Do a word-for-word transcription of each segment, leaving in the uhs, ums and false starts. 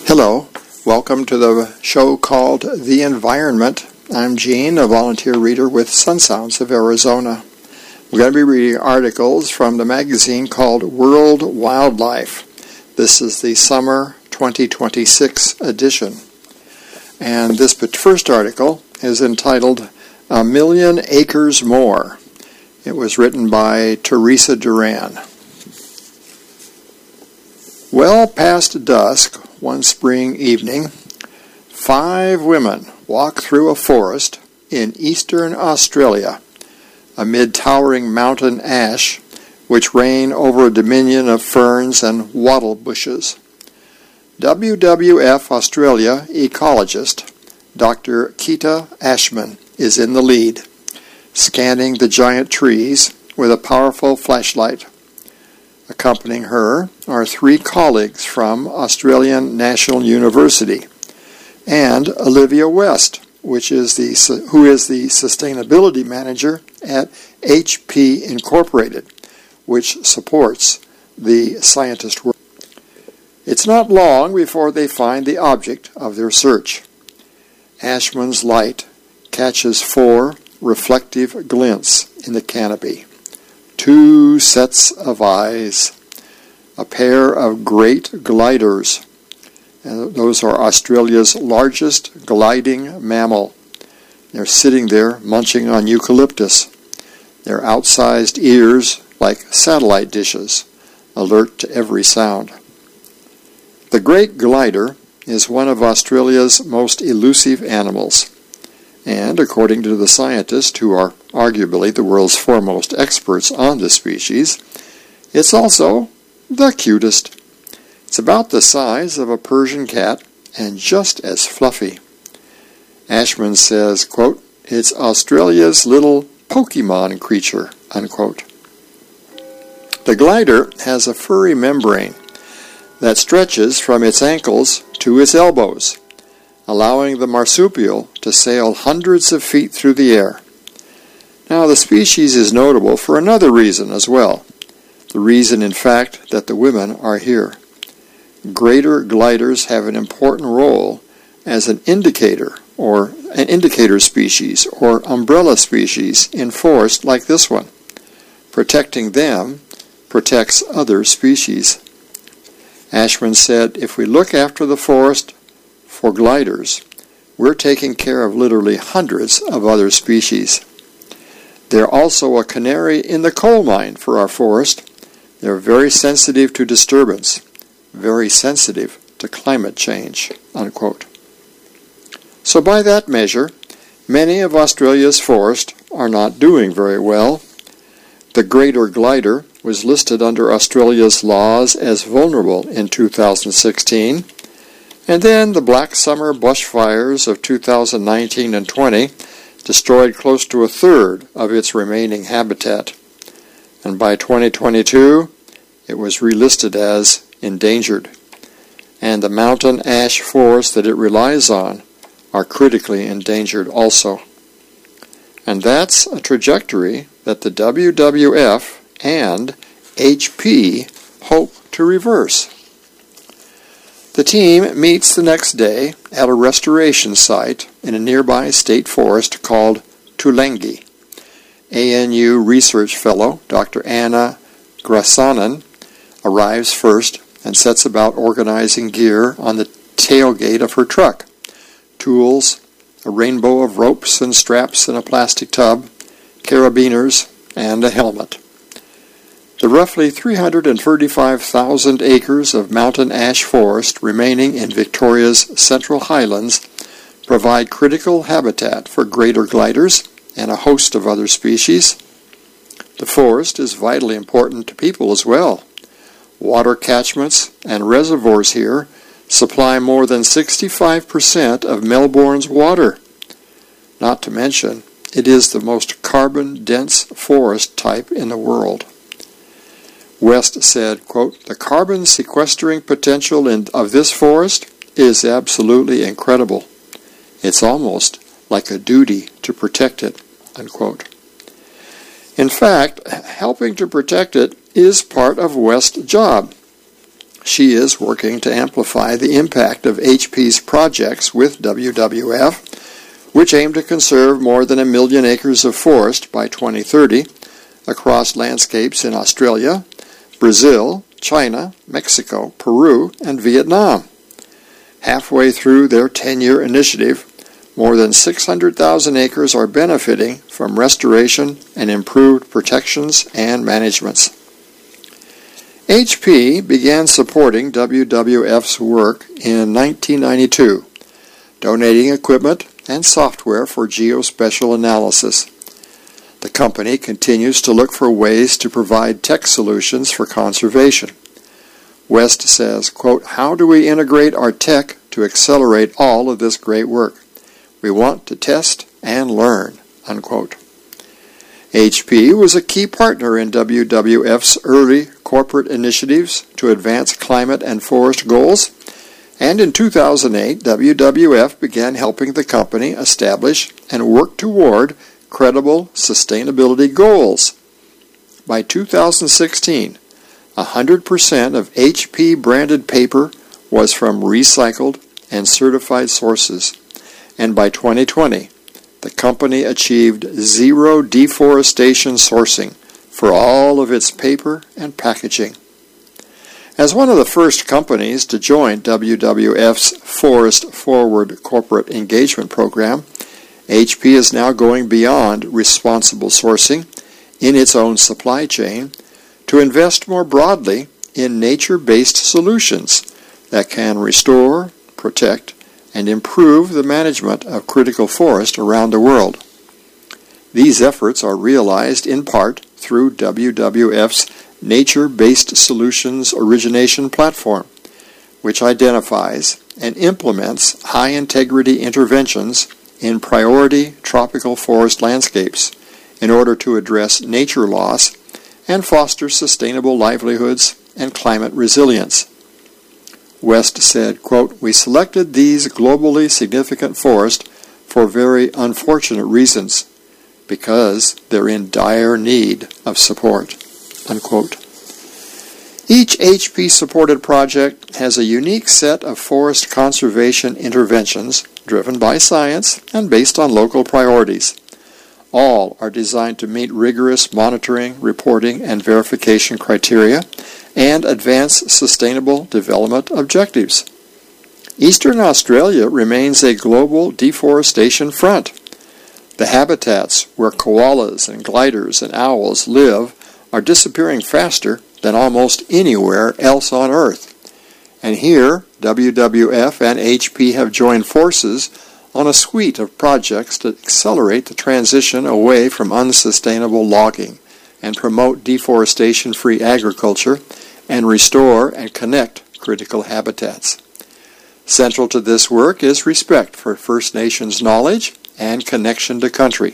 Hello, welcome to the show called The Environment. I'm Gene, a volunteer reader with Sun Sounds of Arizona. We're going to be reading articles from the magazine called World Wildlife. This is the summer twenty twenty-six edition. And this first article is entitled A Million Acres More. It was written by Teresa Duran. Well past dusk, one spring evening, five women walked through a forest in eastern Australia amid towering mountain ash which reign over a dominion of ferns and wattle bushes. W W F Australia ecologist Doctor Keita Ashman is in the lead, scanning the giant trees with a powerful flashlight. Accompanying her are three colleagues from Australian National University and Olivia West, which is the who is the sustainability manager at H P Incorporated, which supports the scientist work. It's not long before they find the object of their search. Ashman's light catches four reflective glints in the canopy. Two sets of eyes, a pair of great gliders, and those are Australia's largest gliding mammal. They're sitting there munching on eucalyptus, their outsized ears like satellite dishes, alert to every sound. The great glider is one of Australia's most elusive animals, and according to the scientists, who are arguably the world's foremost experts on the species, it's also the cutest. It's about the size of a Persian cat and just as fluffy. Ashman says, quote, "It's Australia's little Pokemon creature," unquote. The glider has a furry membrane that stretches from its ankles to its elbows, allowing the marsupial to sail hundreds of feet through the air. Now, the species is notable for another reason as well. The reason, in fact, that the women are here. Greater gliders have an important role as an indicator or an indicator species or umbrella species in forests like this one. Protecting them protects other species. Ashman said, "If we look after the forest for gliders, we're taking care of literally hundreds of other species. They're also a canary in the coal mine for our forest. They're very sensitive to disturbance, very sensitive to climate change," unquote. So by that measure, many of Australia's forests are not doing very well. The greater glider was listed under Australia's laws as vulnerable in two thousand sixteen, and then the Black Summer bushfires of two thousand nineteen and twenty destroyed close to a third of its remaining habitat. And by twenty twenty-two, it was relisted as endangered. And the mountain ash forests that it relies on are critically endangered also. And that's a trajectory that the W W F and H P hope to reverse. The team meets the next day at a restoration site in a nearby state forest called Tulengi. A N U research fellow Doctor Anna Grasanen arrives first and sets about organizing gear on the tailgate of her truck. Tools, a rainbow of ropes and straps in a plastic tub, carabiners, and a helmet. The roughly three hundred thirty-five thousand acres of mountain ash forest remaining in Victoria's Central Highlands provide critical habitat for greater gliders and a host of other species. The forest is vitally important to people as well. Water catchments and reservoirs here supply more than sixty-five percent of Melbourne's water. Not to mention, it is the most carbon-dense forest type in the world. West said, quote, "The carbon sequestering potential in, of this forest is absolutely incredible. It's almost like a duty to protect it," unquote. In fact, helping to protect it is part of West's job. She is working to amplify the impact of H P's projects with W W F, which aim to conserve more than a million acres of forest by twenty thirty across landscapes in Australia, Brazil, China, Mexico, Peru, and Vietnam. Halfway through their ten-year initiative, more than six hundred thousand acres are benefiting from restoration and improved protections and managements. H P began supporting W W F's work in nineteen ninety-two, donating equipment and software for geospatial analysis. The company continues to look for ways to provide tech solutions for conservation. West says, quote, "How do we integrate our tech to accelerate all of this great work? We want to test and learn," unquote. H P was a key partner in W W F's early corporate initiatives to advance climate and forest goals, and in two thousand eight, W W F began helping the company establish and work toward credible sustainability goals. By two thousand sixteen, one hundred percent of H P-branded paper was from recycled and certified sources, and by twenty twenty, the company achieved zero deforestation sourcing for all of its paper and packaging. As one of the first companies to join W W F's Forest Forward corporate engagement program, H P is now going beyond responsible sourcing in its own supply chain to invest more broadly in nature-based solutions that can restore, protect, and improve the management of critical forest around the world. These efforts are realized in part through W W F's Nature-Based Solutions Origination Platform, which identifies and implements high-integrity interventions in priority tropical forest landscapes in order to address nature loss and foster sustainable livelihoods and climate resilience. West said, quote, "We selected these globally significant forests for very unfortunate reasons, because they're in dire need of support," unquote. Each H P-supported project has a unique set of forest conservation interventions driven by science and based on local priorities. All are designed to meet rigorous monitoring, reporting, and verification criteria and advance sustainable development objectives. Eastern Australia remains a global deforestation front. The habitats where koalas and gliders and owls live are disappearing faster than almost anywhere else on Earth. And here, W W F and H P have joined forces on a suite of projects to accelerate the transition away from unsustainable logging and promote deforestation-free agriculture and restore and connect critical habitats. Central to this work is respect for First Nations knowledge and connection to country.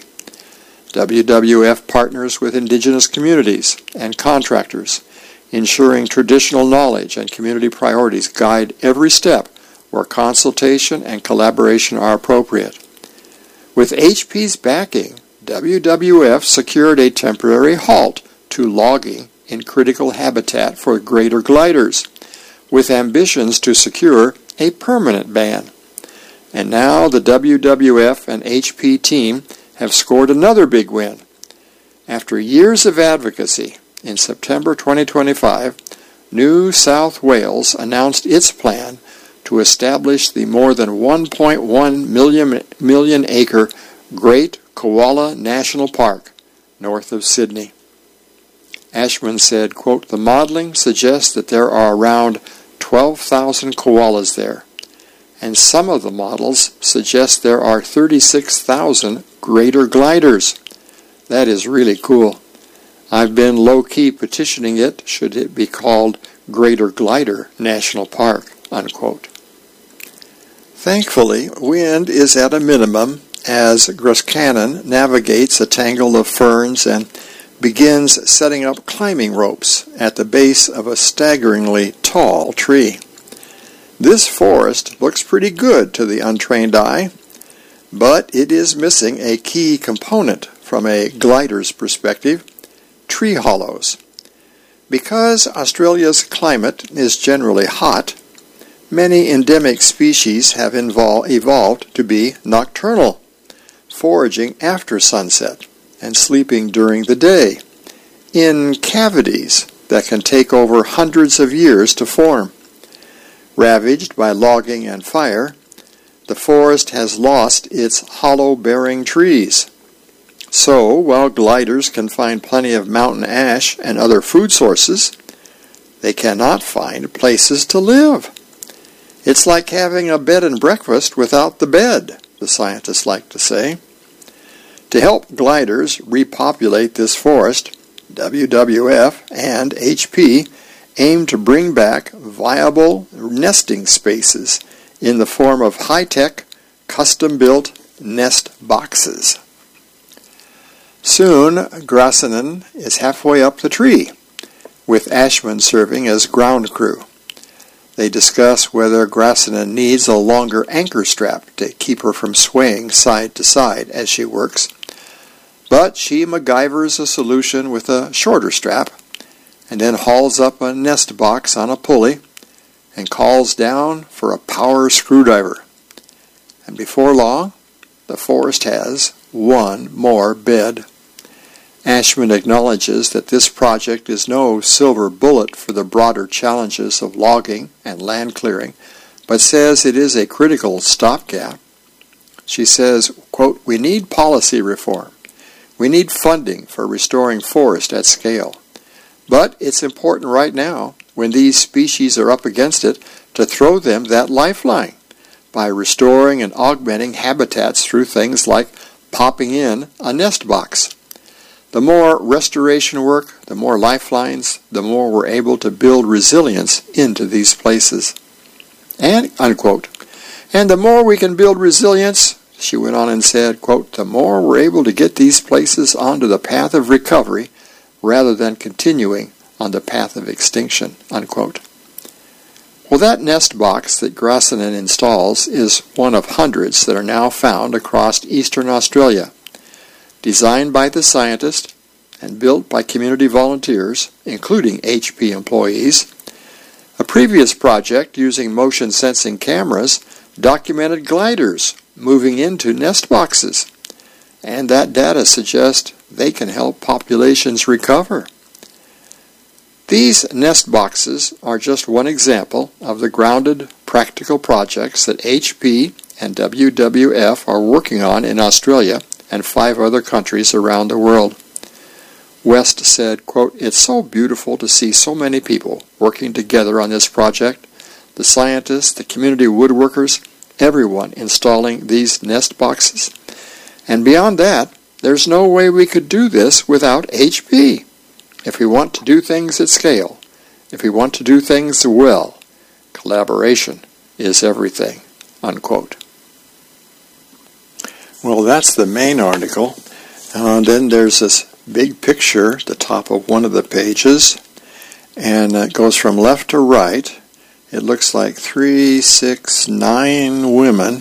W W F partners with indigenous communities and contractors, ensuring traditional knowledge and community priorities guide every step where consultation and collaboration are appropriate. With H P's backing, W W F secured a temporary halt to logging in critical habitat for greater gliders, with ambitions to secure a permanent ban. And now the W W F and H P team have scored another big win. After years of advocacy, in September twenty twenty-five, New South Wales announced its plan to establish the more than one point one million, million acre Great Koala National Park north of Sydney. Ashman said, quote, "The modeling suggests that there are around twelve thousand koalas there, and some of the models suggest there are thirty-six thousand greater gliders. That is really cool. I've been low-key petitioning it should it be called Greater Glider National Park," unquote. Thankfully, wind is at a minimum as Groscanon navigates a tangle of ferns and begins setting up climbing ropes at the base of a staggeringly tall tree. This forest looks pretty good to the untrained eye, but it is missing a key component from a glider's perspective: tree hollows. Because Australia's climate is generally hot, many endemic species have invol- evolved to be nocturnal, foraging after sunset and sleeping during the day, in cavities that can take over hundreds of years to form. Ravaged by logging and fire, the forest has lost its hollow-bearing trees. So, while gliders can find plenty of mountain ash and other food sources, they cannot find places to live. It's like having a bed and breakfast without the bed, the scientists like to say. To help gliders repopulate this forest, W W F and H P aim to bring back viable nesting spaces in the form of high-tech, custom-built nest boxes. Soon, Grassanen is halfway up the tree, with Ashman serving as ground crew. They discuss whether Grassanen needs a longer anchor strap to keep her from swaying side to side as she works, but she MacGyvers a solution with a shorter strap, and then hauls up a nest box on a pulley and calls down for a power screwdriver. And before long, the forest has one more bed. Ashman acknowledges that this project is no silver bullet for the broader challenges of logging and land clearing, but says it is a critical stopgap. She says, quote, "We need policy reform. We need funding for restoring forest at scale. But it's important right now, when these species are up against it, to throw them that lifeline by restoring and augmenting habitats through things like popping in a nest box. The more restoration work, the more lifelines, the more we're able to build resilience into these places." And, unquote. And the more we can build resilience, she went on and said, quote, "the more we're able to get these places onto the path of recovery rather than continuing on the path of extinction," unquote. Well, that nest box that Grassanen installs is one of hundreds that are now found across eastern Australia. Designed by the scientist and built by community volunteers, including H P employees, a previous project using motion sensing cameras documented gliders moving into nest boxes, and that data suggests they can help populations recover. These nest boxes are just one example of the grounded, practical projects that H P and W W F are working on in Australia and five other countries around the world. West said, quote, "It's so beautiful to see so many people working together on this project, the scientists, the community woodworkers, everyone installing these nest boxes. And beyond that, there's no way we could do this without H P. If we want to do things at scale, if we want to do things well, collaboration is everything," unquote. Well, that's the main article. Uh, then there's this big picture at the top of one of the pages, and it goes from left to right. It looks like three, six, nine women,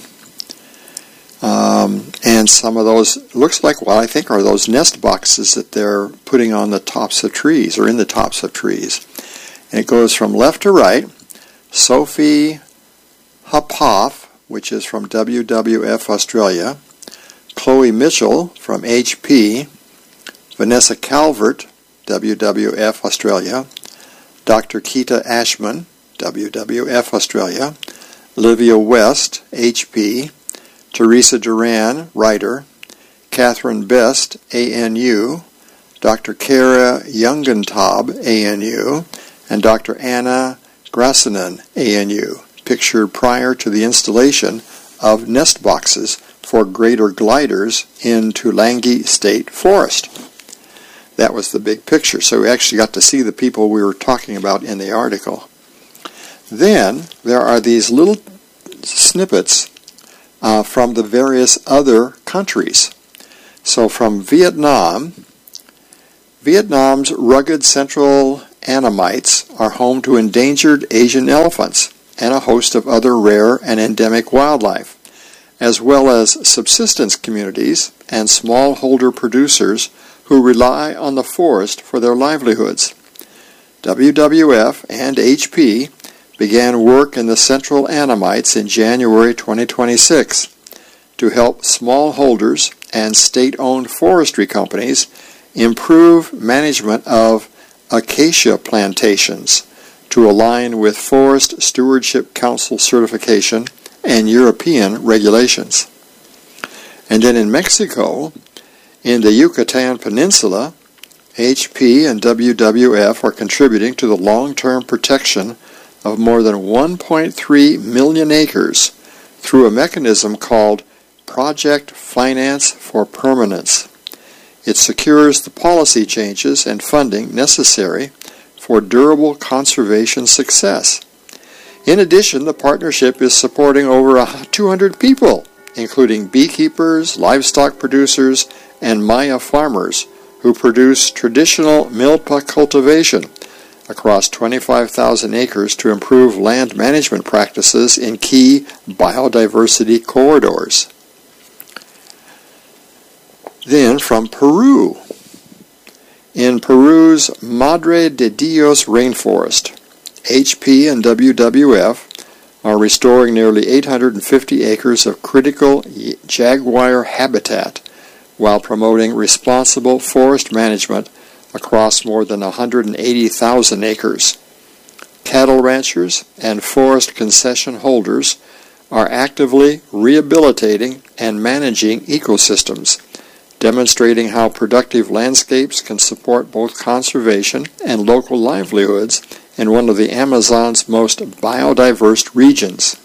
um, and some of those, looks like, well, I think are those nest boxes that they're putting on the tops of trees, or in the tops of trees. And it goes from left to right. Sophie Huphoff, which is from W W F Australia, Chloe Mitchell from H P, Vanessa Calvert, W W F Australia, Doctor Keita Ashman, W W F Australia, Olivia West, H P, Teresa Duran, writer, Catherine Best, A N U, Doctor Kara Jungentab, A N U, and Doctor Anna Grassanen, A N U, pictured prior to the installation of nest boxes for greater gliders in Tulangi State Forest. That was the big picture, so we actually got to see the people we were talking about in the article. Then there are these little snippets uh, from the various other countries. So from Vietnam, Vietnam's rugged central Annamites are home to endangered Asian elephants and a host of other rare and endemic wildlife, as well as subsistence communities and smallholder producers who rely on the forest for their livelihoods. W W F and H P began work in the Central Annamites in January twenty twenty-six to help smallholders and state-owned forestry companies improve management of acacia plantations to align with Forest Stewardship Council certification and European regulations. And then in Mexico, in the Yucatan Peninsula, H P and W W F are contributing to the long-term protection of more than one point three million acres through a mechanism called Project Finance for Permanence. It secures the policy changes and funding necessary for durable conservation success. In addition, the partnership is supporting over two hundred people, including beekeepers, livestock producers, and Maya farmers who produce traditional milpa cultivation across twenty-five thousand acres to improve land management practices in key biodiversity corridors. Then from Peru. In Peru's Madre de Dios rainforest, H P and W W F are restoring nearly eight hundred fifty acres of critical jaguar habitat while promoting responsible forest management across more than one hundred eighty thousand acres. Cattle ranchers and forest concession holders are actively rehabilitating and managing ecosystems, demonstrating how productive landscapes can support both conservation and local livelihoods in one of the Amazon's most biodiverse regions.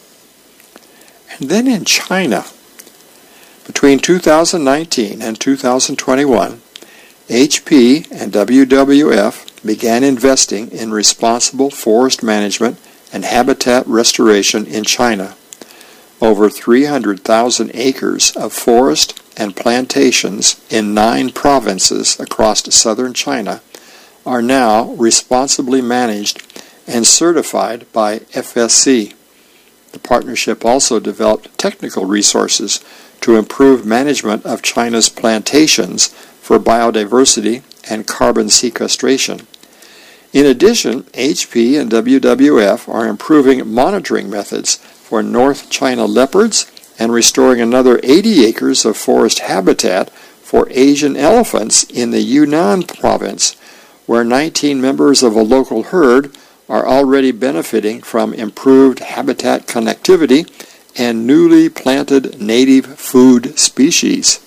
And then in China, between two thousand nineteen and two thousand twenty-one, H P and W W F began investing in responsible forest management and habitat restoration in China. Over three hundred thousand acres of forest and plantations in nine provinces across southern China are now responsibly managed and certified by F S C. The partnership also developed technical resources to improve management of China's plantations for biodiversity and carbon sequestration. In addition, H P and W W F are improving monitoring methods for North China leopards and restoring another eighty acres of forest habitat for Asian elephants in the Yunnan province, where nineteen members of a local herd are already benefiting from improved habitat connectivity and newly planted native food species.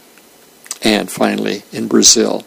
And finally, in Brazil.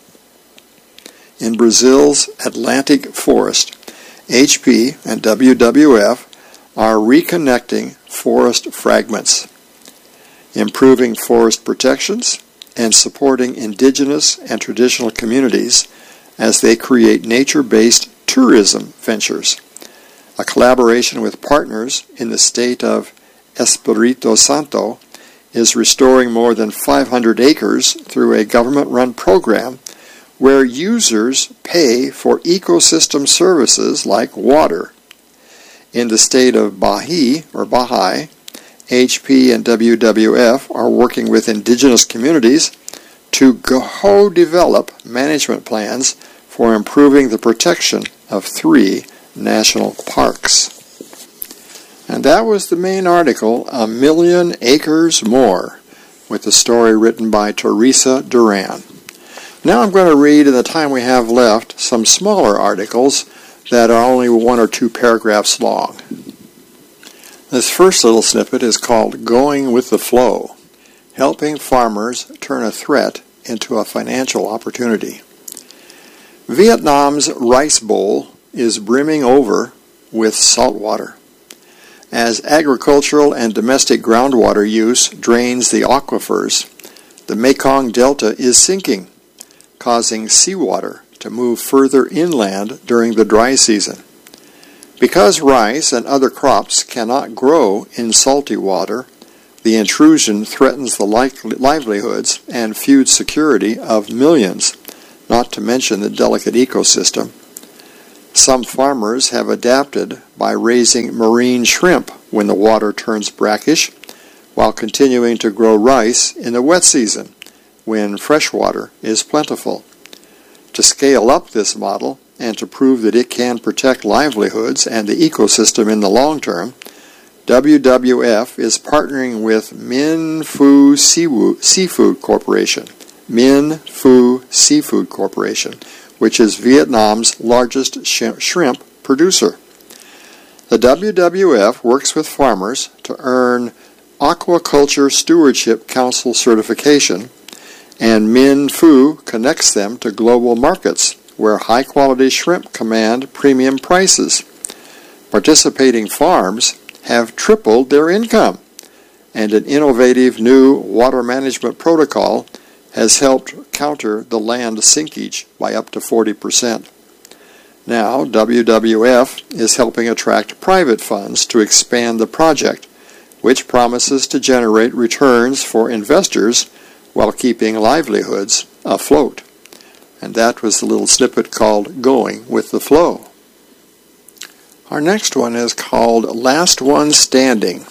In Brazil's Atlantic Forest, H P and W W F are reconnecting forest fragments, improving forest protections, and supporting indigenous and traditional communities as they create nature-based tourism ventures. A collaboration with partners in the state of Espírito Santo is restoring more than five hundred acres through a government-run program where users pay for ecosystem services like water. In the state of Bahia, or Bahia, H P and W W F are working with indigenous communities to co-develop management plans for improving the protection of three national parks. And that was the main article, A Million Acres More, with the story written by Teresa Duran. Now I'm going to read, in the time we have left, some smaller articles that are only one or two paragraphs long. This first little snippet is called Going with the Flow, Helping Farmers Turn a Threat into a Financial Opportunity. Vietnam's rice bowl is brimming over with salt water. As agricultural and domestic groundwater use drains the aquifers, the Mekong Delta is sinking, causing seawater to move further inland during the dry season. Because rice and other crops cannot grow in salty water, the intrusion threatens the livelihoods and food security of millions, not to mention the delicate ecosystem. Some farmers have adapted by raising marine shrimp when the water turns brackish, while continuing to grow rice in the wet season, when fresh water is plentiful. To scale up this model, and to prove that it can protect livelihoods and the ecosystem in the long term, W W F is partnering with Minh Phu Seafood Corporation, Minh Phu Seafood Corporation, which is Vietnam's largest sh- shrimp producer. The W W F works with farmers to earn Aquaculture Stewardship Council certification, and Minh Phu connects them to global markets where high-quality shrimp command premium prices. Participating farms have tripled their income, and an innovative new water management protocol has helped counter the land sinkage by up to forty percent. Now, W W F is helping attract private funds to expand the project, which promises to generate returns for investors while keeping livelihoods afloat. And that was the little snippet called Going with the Flow. Our next one is called Last One Standing,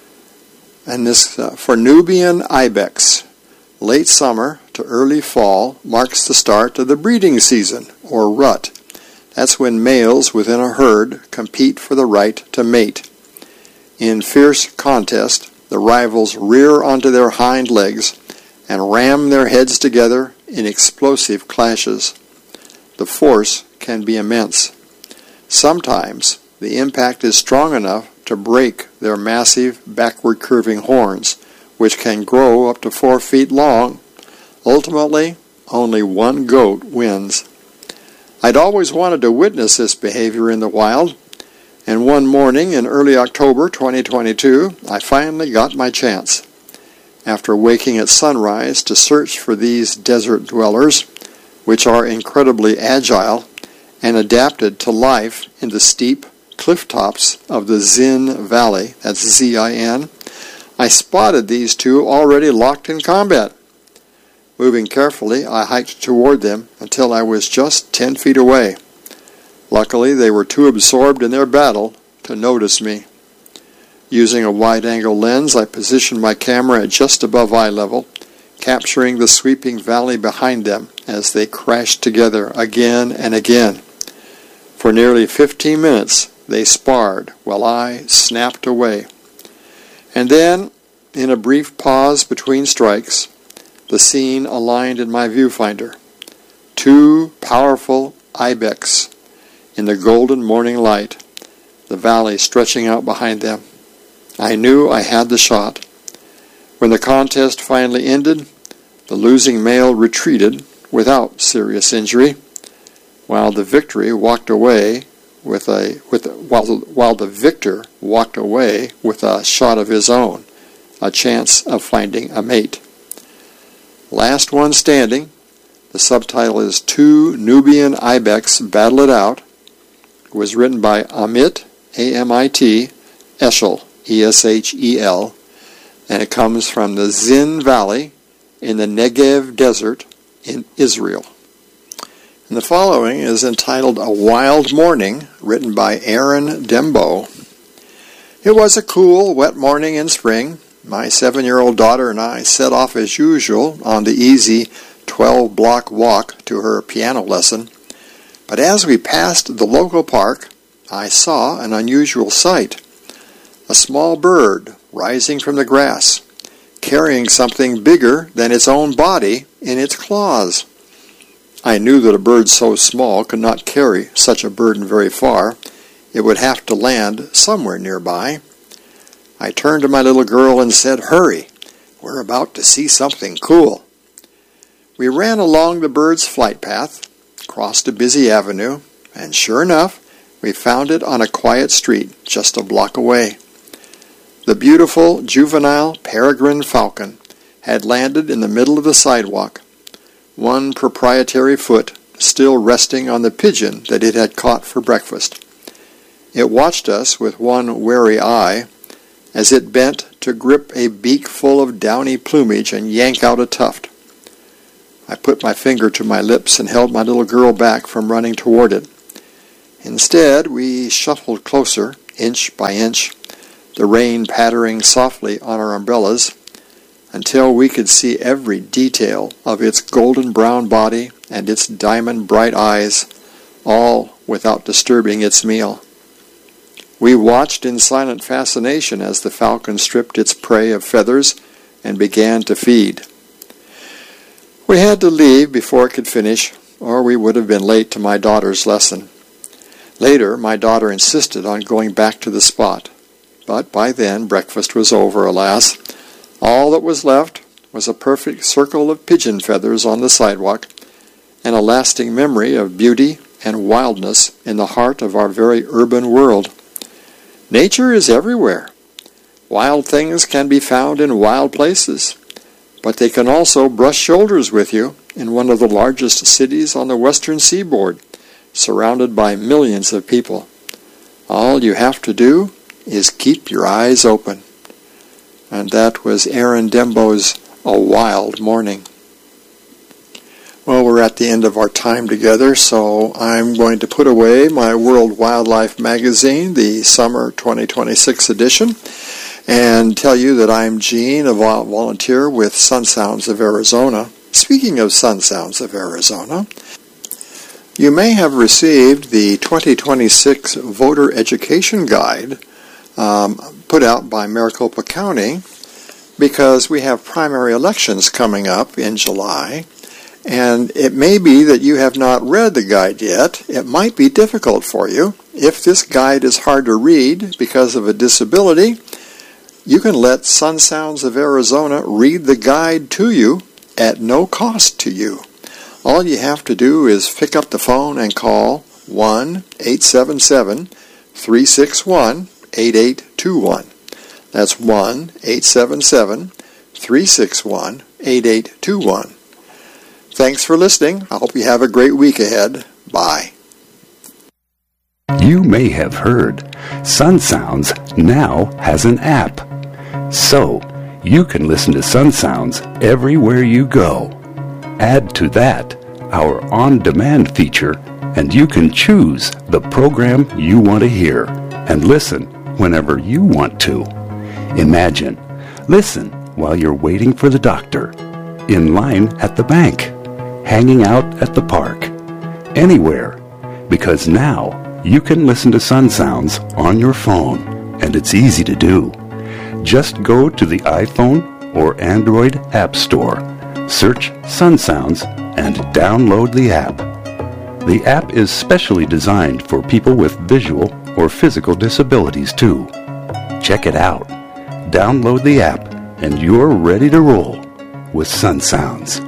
and this uh, for Nubian ibex. Late summer to early fall marks the start of the breeding season, or rut. That's when males within a herd compete for the right to mate. In fierce contest, the rivals rear onto their hind legs and ram their heads together in explosive clashes. The force can be immense. Sometimes the impact is strong enough to break their massive backward curving horns, which can grow up to four feet long. Ultimately, only one goat wins. I'd always wanted to witness this behavior in the wild, and one morning in early October twenty twenty-two, I finally got my chance. After waking at sunrise to search for these desert dwellers, which are incredibly agile and adapted to life in the steep cliff tops of the Zin Valley, that's Z I N, I spotted these two already locked in combat. Moving carefully, I hiked toward them until I was just ten feet away. Luckily, they were too absorbed in their battle to notice me. Using a wide-angle lens, I positioned my camera at just above eye level, capturing the sweeping valley behind them as they crashed together again and again. For nearly fifteen minutes, they sparred while I snapped away. And then, in a brief pause between strikes, the scene aligned in my viewfinder. Two powerful ibex in the golden morning light, the valley stretching out behind them. I knew I had the shot. When the contest finally ended, the losing male retreated without serious injury, while the victory walked away with a with while while the victor walked away with a shot of his own, a chance of finding a mate. Last One Standing. The subtitle is Two Nubian Ibex Battle It Out. It was written by Amit, A M I T, Eshel, E S H E L, and it comes from the Zin Valley in the Negev Desert in Israel. And the following is entitled A Wild Morning, written by Aaron Dembo. It was a cool, wet morning in spring. My seven-year-old daughter and I set off as usual on the easy twelve-block walk to her piano lesson. But as we passed the local park, I saw an unusual sight. A small bird rising from the grass, carrying something bigger than its own body in its claws. I knew that a bird so small could not carry such a burden very far. It would have to land somewhere nearby. I turned to my little girl and said, "Hurry, we're about to see something cool." We ran along the bird's flight path, crossed a busy avenue, and sure enough, we found it on a quiet street just a block away. The beautiful juvenile peregrine falcon had landed in the middle of the sidewalk, one proprietary foot still resting on the pigeon that it had caught for breakfast. It watched us with one wary eye as it bent to grip a beak full of downy plumage and yank out a tuft. I put my finger to my lips and held my little girl back from running toward it. Instead, we shuffled closer, inch by inch, the rain pattering softly on our umbrellas, until we could see every detail of its golden brown body and its diamond bright eyes, all without disturbing its meal. We watched in silent fascination as the falcon stripped its prey of feathers and began to feed. We had to leave before it could finish, or we would have been late to my daughter's lesson. Later, my daughter insisted on going back to the spot, but by then breakfast was over, alas. All that was left was a perfect circle of pigeon feathers on the sidewalk, and a lasting memory of beauty and wildness in the heart of our very urban world. Nature is everywhere. Wild things can be found in wild places, but they can also brush shoulders with you in one of the largest cities on the western seaboard, surrounded by millions of people. All you have to do is keep your eyes open. And that was Aaron Dembo's A Wild Morning. Well, we're at the end of our time together, so I'm going to put away my World Wildlife Magazine, the summer twenty twenty-six edition, and tell you that I'm Gene, a volunteer with Sun Sounds of Arizona. Speaking of Sun Sounds of Arizona, you may have received the twenty twenty-six Voter Education Guide um, put out by Maricopa County, because we have primary elections coming up in July. And it may be that you have not read the guide yet. It might be difficult for you. If this guide is hard to read because of a disability, you can let Sun Sounds of Arizona read the guide to you at no cost to you. All you have to do is pick up the phone and call one eight seven seven, three six one, eight eight two one. That's one eight seven seven, three six one, eight eight two one. Thanks for listening. I hope you have a great week ahead. Bye. You may have heard Sun Sounds now has an app. So, you can listen to Sun Sounds everywhere you go. Add to that our on-demand feature, and you can choose the program you want to hear and listen whenever you want to. Imagine, listen while you're waiting for the doctor, in line at the bank, hanging out at the park, anywhere, because now you can listen to Sun Sounds on your phone, and it's easy to do. Just go to the iPhone or Android App Store, search Sun Sounds, and download the app. The app is specially designed for people with visual or physical disabilities too. Check it out. Download the app, and you're ready to roll with Sun Sounds.